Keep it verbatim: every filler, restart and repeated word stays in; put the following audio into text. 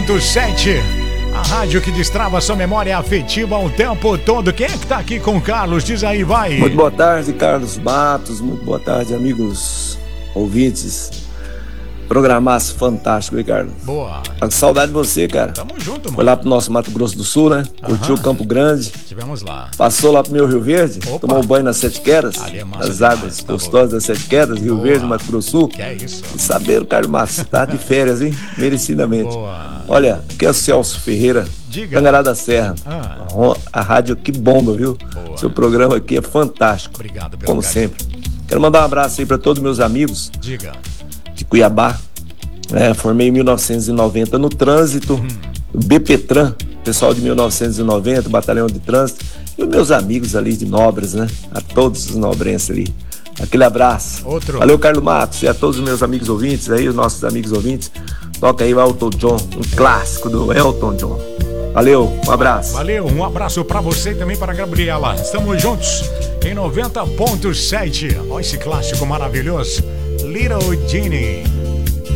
ponto sete. A rádio que destrava sua memória afetiva o tempo todo. Quem é que tá aqui com o Carlos? Diz aí, vai. Muito boa tarde, Carlos Matos. Muito boa tarde, amigos ouvintes. Programaço fantástico, hein, Carlos? Boa. Tá com saudade de você, cara. Tamo junto, mano. Foi lá pro nosso Mato Grosso do Sul, né? Aham. Curtiu o Campo Grande. Tivemos lá. Passou lá pro meu Rio Verde. Opa. Tomou um banho nas Sete Quedas. Ali é massa As demais, águas tá gostosas das Sete Quedas, Rio Boa. Verde, Mato Grosso do Sul. Que é isso? E saber, Carlos Matos, tá de férias, hein? Merecidamente. Boa. Olha, aqui é o Celso Ferreira, Diga. Tangará da Serra. Ah. A rádio que bomba, viu? Boa. Seu programa aqui é fantástico. Obrigado pelo Como carinho. sempre. Quero mandar um abraço aí para todos os meus amigos Diga. de Cuiabá. É, formei em mil novecentos e noventa no trânsito, Hum. BPTran, pessoal de mil novecentos e noventa, batalhão de trânsito, e os meus amigos ali de Nobres, né? A todos os nobrenses ali. Aquele abraço. Outro. Valeu, Carlos Matos, e a todos os meus amigos ouvintes aí, os nossos amigos ouvintes. Toca aí o Elton John, um clássico do Elton John. Valeu, um abraço. Valeu, um abraço pra você e também para a Gabriela. Estamos juntos em noventa ponto sete. Olha esse clássico maravilhoso. Little Genie.